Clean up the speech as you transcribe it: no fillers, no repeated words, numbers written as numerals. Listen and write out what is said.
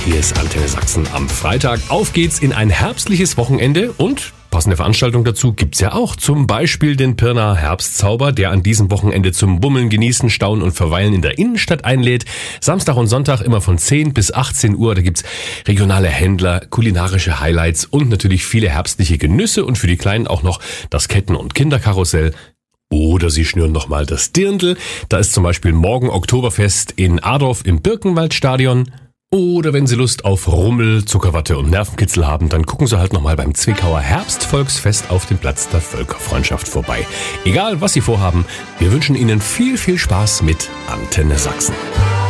Hier ist Antenne Sachsen am Freitag. Auf geht's in ein herbstliches Wochenende und passende Veranstaltung dazu gibt's ja auch. Zum Beispiel den Pirna Herbstzauber, der an diesem Wochenende zum Bummeln, Genießen, Staunen und Verweilen in der Innenstadt einlädt. Samstag und Sonntag immer von 10 bis 18 Uhr. Da gibt's regionale Händler, kulinarische Highlights und natürlich viele herbstliche Genüsse und für die Kleinen auch noch das Ketten- und Kinderkarussell. Oder sie schnüren nochmal das Dirndl. Da ist zum Beispiel morgen Oktoberfest in Adorf im Birkenwaldstadion. Oder wenn Sie Lust auf Rummel, Zuckerwatte und Nervenkitzel haben, dann gucken Sie halt nochmal beim Zwickauer Herbstvolksfest auf dem Platz der Völkerfreundschaft vorbei. Egal, was Sie vorhaben, wir wünschen Ihnen viel, viel Spaß mit Antenne Sachsen.